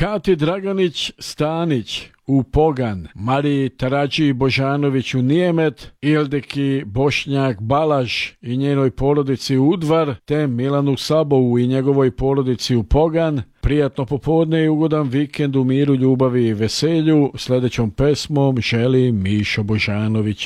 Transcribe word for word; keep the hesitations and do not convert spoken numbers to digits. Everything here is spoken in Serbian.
Kati Draganić Stanić u Pogan, Mariji Tarađi Božanović u Nijemet, Ildeki Bošnjak Balaž i njenoj porodici u Udvar, te Milanu Sabovu i njegovoj porodici u Pogan. Prijatno popodne i ugodan vikend u miru, ljubavi i veselju. Sljedećom pesmom želi Mišo Božanović.